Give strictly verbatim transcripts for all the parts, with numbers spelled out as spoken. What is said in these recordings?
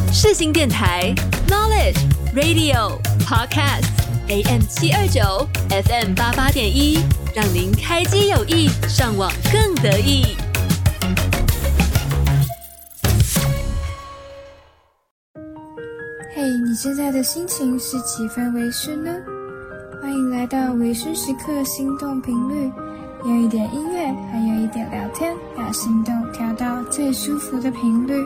世新电台 Knowledge Radio Podcast A M 七二九 F M 八八点一，让您开机有益，上网更得意。 嘿，你现在的心情是几分微醺呢？欢迎来到微醺时刻心动频率，有一点音乐，还有一点聊天，把心动调到最舒服的频率。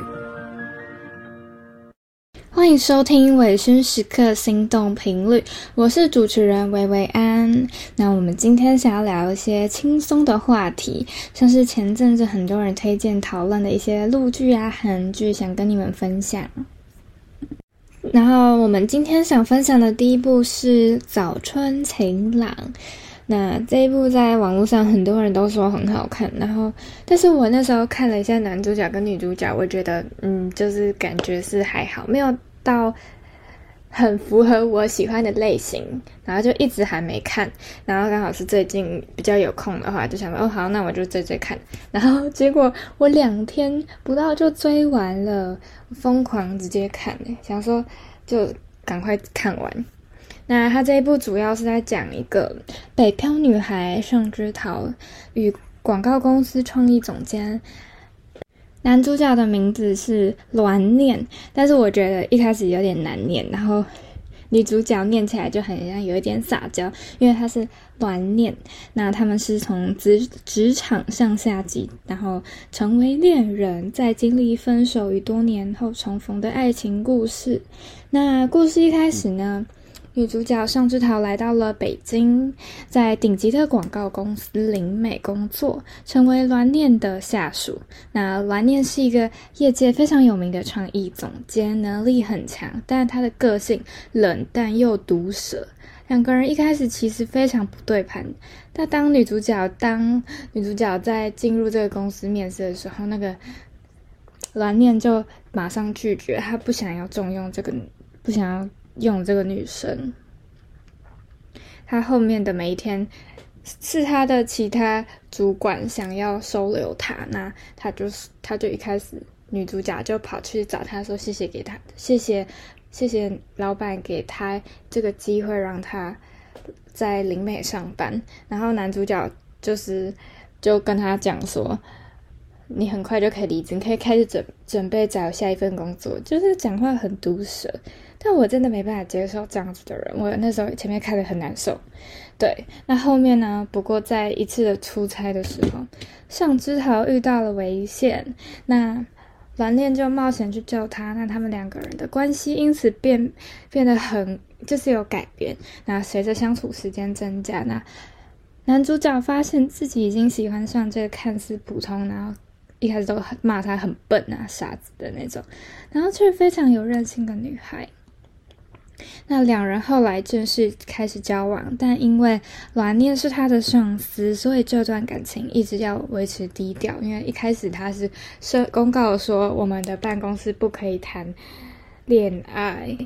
欢迎收听微醺时刻心动频率，我是主持人维维安。那我们今天想要聊一些轻松的话题，像是前阵子很多人推荐讨论的一些陆剧啊、韩剧，想跟你们分享。然后我们今天想分享的第一部是《早春情郎》，那这一部在网络上很多人都说很好看，然后但是我那时候看了一下男主角跟女主角，我觉得嗯，就是感觉是还好，没有到很符合我喜欢的类型，然后就一直还没看，然后刚好是最近比较有空的话，就想说哦好，那我就追追看，然后结果我两天不到就追完了，疯狂直接看，想说就赶快看完。那他这一部主要是在讲一个北漂女孩尚之桃与广告公司创意总监，男主角的名字是栾念，但是我觉得一开始有点难念，然后女主角念起来就很像有一点撒娇，因为她是栾念。那他们是从职职场上下级，然后成为恋人，在经历分手与多年后重逢的爱情故事。那故事一开始呢，女主角尚之桃来到了北京，在顶级的广告公司林美工作，成为栾念的下属。那栾念是一个业界非常有名的创意总监，能力很强，但他的个性冷淡又毒舌。两个人一开始其实非常不对盘，但当女主角当女主角在进入这个公司面试的时候，那个栾念就马上拒绝，他不想要重用这个，不想要用这个女生。他后面的每一天是他的其他主管想要收留他，那他就是他就一开始女主角就跑去找他说谢谢给他谢谢谢谢老板给他这个机会让他在林美上班，然后男主角就是就跟他讲说你很快就可以离职，你可以开始准准备找下一份工作，就是讲话很毒舌，但我真的没办法接受这样子的人，我那时候前面看得很难受。对，那后面呢，不过在一次的出差的时候，尚之桃遇到了危险，那栾念就冒险去救他，那他们两个人的关系因此变变得很就是有改变。那随着相处时间增加，那男主角发现自己已经喜欢上这个看似普通，然后一开始都骂他很笨啊、傻子的那种，然后却非常有韧性的女孩。那两人后来正式开始交往，但因为栾念是他的上司，所以这段感情一直要维持低调。因为一开始他是公告说我们的办公室不可以谈恋爱。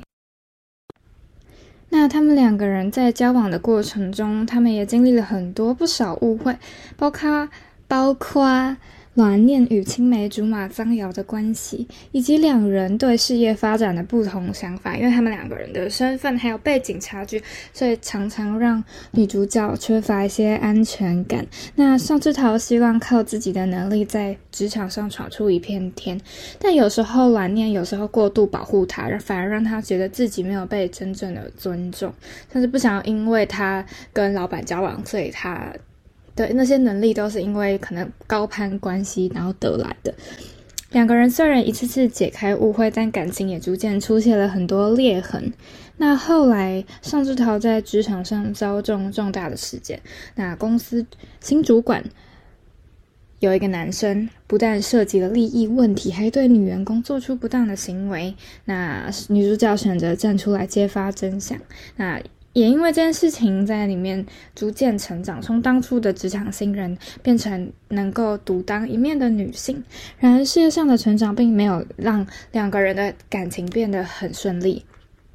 那他们两个人在交往的过程中，他们也经历了很多不少误会，包括包括栾念与青梅竹马张瑶的关系，以及两人对事业发展的不同想法，因为他们两个人的身份还有背景差距，所以常常让女主角缺乏一些安全感。那尚之桃希望靠自己的能力在职场上闯出一片天，但有时候栾念有时候过度保护她，反而让她觉得自己没有被真正的尊重，甚至不想要因为她跟老板交往，所以她对，那些能力都是因为可能高攀关系然后得来的。两个人虽然一次次解开误会，但感情也逐渐出现了很多裂痕。那后来尚之桃在职场上遭中重大的事件，那公司新主管有一个男生不但涉及了利益问题，还对女员工做出不当的行为，那女主角选择站出来揭发真相。那也因为这件事情在里面逐渐成长，从当初的职场新人变成能够独当一面的女性。然而事业上的成长并没有让两个人的感情变得很顺利。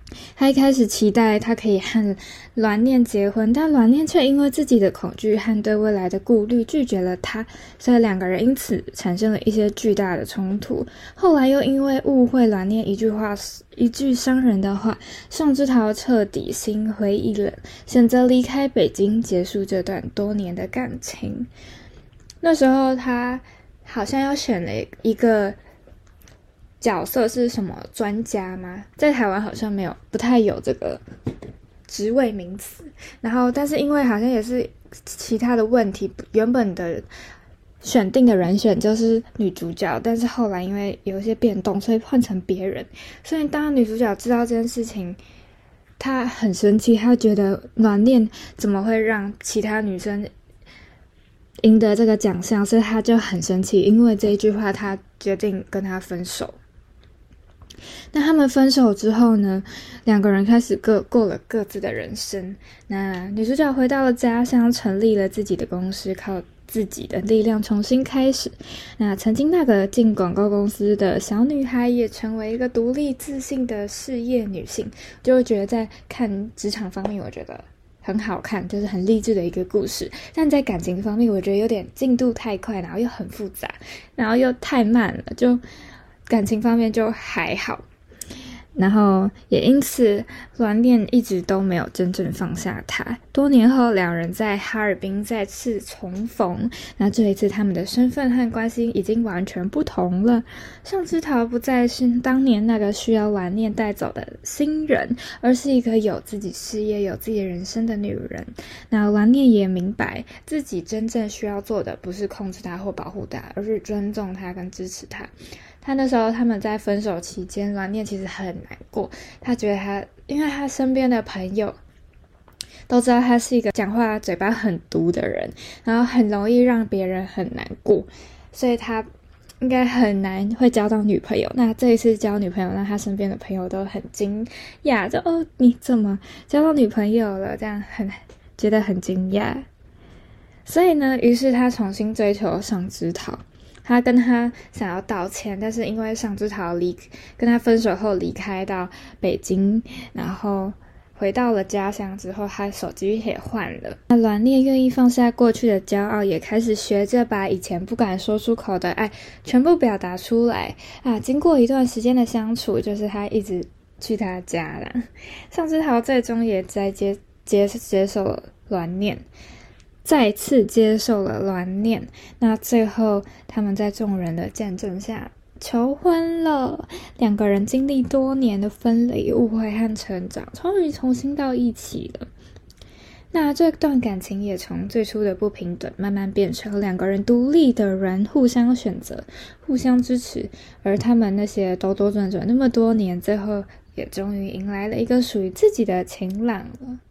他一开始期待他可以和栾念结婚，但栾念却因为自己的恐惧和对未来的顾虑拒绝了他，所以两个人因此产生了一些巨大的冲突。后来又因为误会栾念一句话一句伤人的话，尚之桃彻底心灰意冷，选择离开北京，结束这段多年的感情。那时候他好像要选了一个角色是什么专家吗？在台湾好像没有，不太有这个职位名词。然后，但是因为好像也是其他的问题，原本的选定的人选就是女主角，但是后来因为有一些变动，所以换成别人。所以当女主角知道这件事情，她很生气，她觉得栾念怎么会让其他女生赢得这个奖项，所以她就很生气。因为这一句话，她决定跟他分手。那他们分手之后呢，两个人开始各过了各自的人生。那女主角回到了家乡，成立了自己的公司，靠自己的力量重新开始。那曾经那个进广告公司的小女孩也成为一个独立自信的事业女性。就会觉得在看职场方面，我觉得很好看，就是很励志的一个故事。但在感情方面，我觉得有点进度太快，然后又很复杂，然后又太慢了，就感情方面就还好。然后也因此栾念一直都没有真正放下他。多年后，两人在哈尔滨再次重逢，那这一次他们的身份和关系已经完全不同了。尚之桃不再是当年那个需要栾念带走的新人，而是一个有自己事业有自己人生的女人。那栾念也明白自己真正需要做的不是控制他或保护他，而是尊重他跟支持他。他那时候他们在分手期间，栾念其实很难过，他觉得他因为他身边的朋友都知道他是一个讲话嘴巴很毒的人，然后很容易让别人很难过，所以他应该很难会交到女朋友。那这一次交女朋友，让他身边的朋友都很惊讶，就哦你怎么交到女朋友了，这样很觉得很惊讶。所以呢，于是他重新追求尚之桃。他跟他想要道歉，但是因为尚之桃离跟他分手后离开到北京，然后回到了家乡之后，他手机也换了。那栾念愿意放下过去的骄傲，也开始学着把以前不敢说出口的爱全部表达出来啊！经过一段时间的相处，就是他一直去他家啦。尚之桃最终也在接接接受了栾念。再次接受了栾念，那最后他们在众人的见证下求婚了。两个人经历多年的分离、误会和成长，终于重新到一起了。那这段感情也从最初的不平等，慢慢变成两个人独立的人，互相选择、互相支持。而他们那些兜兜转转那么多年，最后也终于迎来了一个属于自己的晴朗了。